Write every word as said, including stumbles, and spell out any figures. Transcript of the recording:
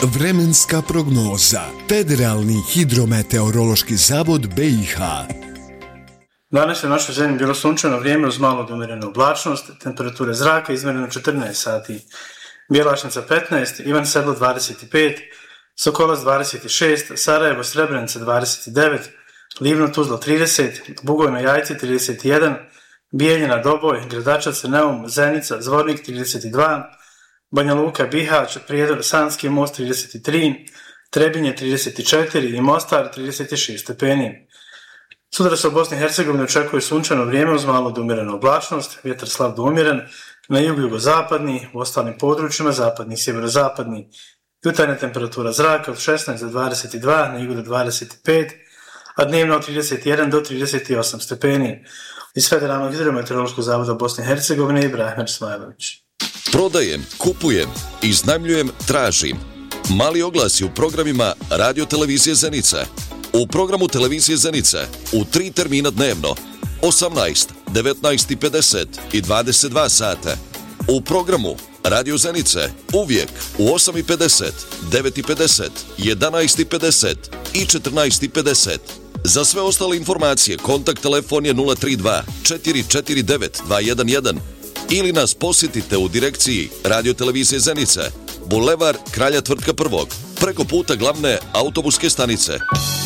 Vremenska prognoza. Federalni hidrometeorološki zavod B i H. Danas je u našoj zemlji bilo sunčano vrijeme uz malo umjerenu oblačnost, temperature zraka izmjereno četrnaest sati. Bjelašnica petnaest, Ivan Sedlo dvadeset pet, Sokolac dvadeset šest, Sarajevo Srebrenica dvadeset devet, Livno Tuzla trideset, Bugojno Jajce trideset jedan, Bijeljina Doboj, Gradačac Neum, Zenica, Zvornik trideset dva, Banja Luka Bihać, Prijedor Sanski Most trideset tri, Trebinje trideset četiri i Mostar trideset šest stepeni. Sutra se u Bosni i Hercegovini očekuje sunčano vrijeme uz malo do umjerenu oblačnost, vjetar slab do umjeren, na jugu jugozapadni, u ostalim područjima zapadni i sjeverozapadni. Jutarnja temperatura zraka od šesnaest do dvadeset dva, na jugu do dvadeset pet, a dnevno od trideset jedan do trideset osam stepeni. Iz Federalnog hidrometeorološkog zavoda Bosne i Hercegovine Ibrahim Smajlović. Prodajem, kupujem, iznajmljujem, tražim. Mali oglasi u programima Radio Televizije Zenica. U programu Televizije Zenica u tri termina dnevno, osamnaest, devetnaest i pedeset i dvadeset dva sata. U programu Radio Zenice uvijek u osam i pedeset, devet i pedeset, jedanaest i pedeset i četrnaest i pedeset. Za sve ostale informacije kontakt telefon je nula tri dva četiri četiri devet dva jedan jedan ili nas posjetite u direkciji Radio Televizije Zenica, Bulevar Kralja Tvrtka prvog, preko puta glavne autobuske stanice.